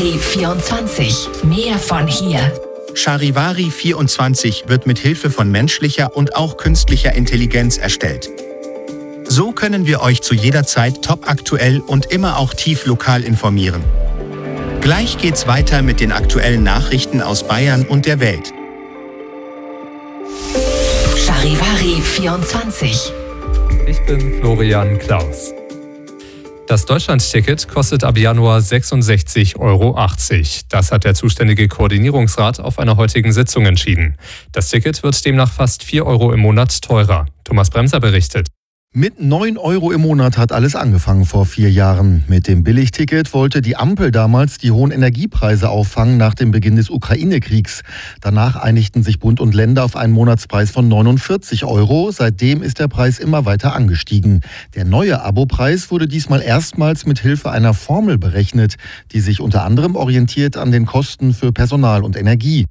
Charivari 24. Mehr von hier. Charivari 24 wird mit Hilfe von menschlicher und auch künstlicher Intelligenz erstellt. So können wir euch zu jeder Zeit topaktuell und immer auch tief lokal informieren. Gleich geht's weiter mit den aktuellen Nachrichten aus Bayern und der Welt. Charivari 24. Ich bin Florian Klaus. Das Deutschland-Ticket kostet ab Januar 66,80 €. Das hat der zuständige Koordinierungsrat auf einer heutigen Sitzung entschieden. Das Ticket wird demnach fast 4 € im Monat teurer. Thomas Bremser berichtet. Mit 9 € im Monat hat alles angefangen vor 4 Jahren. Mit dem Billigticket wollte die Ampel damals die hohen Energiepreise auffangen nach dem Beginn des Ukraine-Kriegs. Danach einigten sich Bund und Länder auf einen Monatspreis von 49 €. Seitdem ist der Preis immer weiter angestiegen. Der neue Abopreis wurde diesmal erstmals mit Hilfe einer Formel berechnet, die sich unter anderem orientiert an den Kosten für Personal und Energie.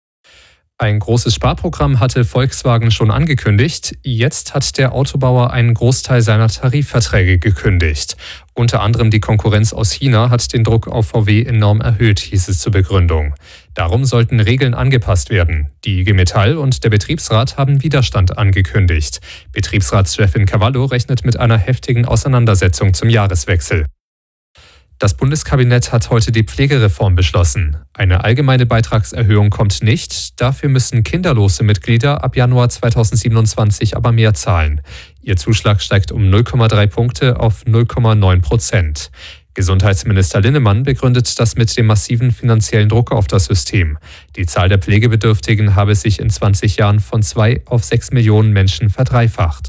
Ein großes Sparprogramm hatte Volkswagen schon angekündigt. Jetzt hat der Autobauer einen Großteil seiner Tarifverträge gekündigt. Unter anderem die Konkurrenz aus China hat den Druck auf VW enorm erhöht, hieß es zur Begründung. Darum sollten Regeln angepasst werden. Die IG Metall und der Betriebsrat haben Widerstand angekündigt. Betriebsratschefin Cavallo rechnet mit einer heftigen Auseinandersetzung zum Jahreswechsel. Das Bundeskabinett hat heute die Pflegereform beschlossen. Eine allgemeine Beitragserhöhung kommt nicht. Dafür müssen kinderlose Mitglieder ab Januar 2027 aber mehr zahlen. Ihr Zuschlag steigt um 0,3 Punkte auf 0,9%. Gesundheitsminister Linnemann begründet das mit dem massiven finanziellen Druck auf das System. Die Zahl der Pflegebedürftigen habe sich in 20 Jahren von 2 auf 6 Millionen Menschen verdreifacht.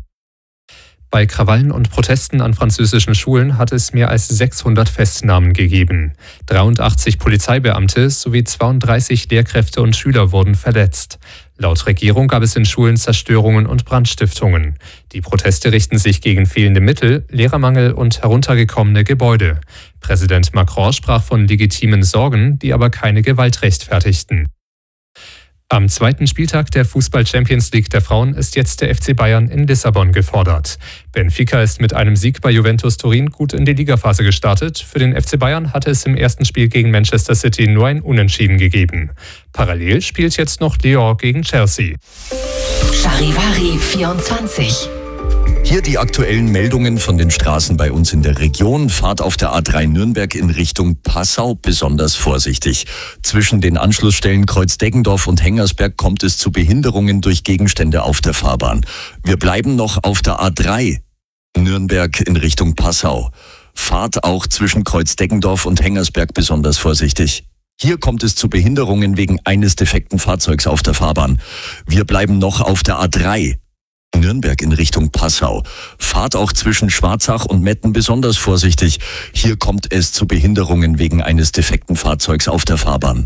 Bei Krawallen und Protesten an französischen Schulen hat es mehr als 600 Festnahmen gegeben. 83 Polizeibeamte sowie 32 Lehrkräfte und Schüler wurden verletzt. Laut Regierung gab es in Schulen Zerstörungen und Brandstiftungen. Die Proteste richten sich gegen fehlende Mittel, Lehrermangel und heruntergekommene Gebäude. Präsident Macron sprach von legitimen Sorgen, die aber keine Gewalt rechtfertigten. Am zweiten Spieltag der Fußball-Champions League der Frauen ist jetzt der FC Bayern in Lissabon gefordert. Benfica ist mit einem Sieg bei Juventus Turin gut in die Ligaphase gestartet. Für den FC Bayern hatte es im ersten Spiel gegen Manchester City nur ein Unentschieden gegeben. Parallel spielt jetzt noch Lyon gegen Chelsea. Charivari 24. Hier die aktuellen Meldungen von den Straßen bei uns in der Region. Fahrt auf der A3 Nürnberg in Richtung Passau besonders vorsichtig. Zwischen den Anschlussstellen Kreuz-Deggendorf und Hengersberg kommt es zu Behinderungen durch Gegenstände auf der Fahrbahn. Wir bleiben noch auf der A3 Nürnberg in Richtung Passau. Fahrt auch zwischen Kreuz-Deggendorf und Hengersberg besonders vorsichtig. Hier kommt es zu Behinderungen wegen eines defekten Fahrzeugs auf der Fahrbahn. Wir bleiben noch auf der A3 Nürnberg in Richtung Passau. Fahrt auch zwischen Schwarzach und Metten besonders vorsichtig. Hier kommt es zu Behinderungen wegen eines defekten Fahrzeugs auf der Fahrbahn.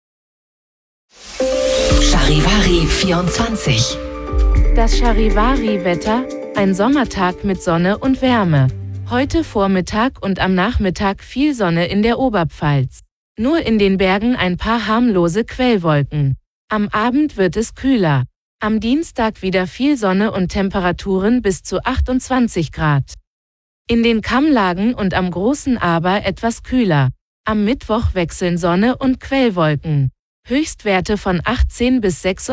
Charivari 24. Das Charivari-Wetter, ein Sommertag mit Sonne und Wärme. Heute Vormittag und am Nachmittag viel Sonne in der Oberpfalz. Nur in den Bergen ein paar harmlose Quellwolken. Am Abend wird es kühler. Am Dienstag wieder viel Sonne und Temperaturen bis zu 28 Grad. In den Kammlagen und am Großen Aber etwas kühler. Am Mittwoch wechseln Sonne und Quellwolken. Höchstwerte von 18 bis 26.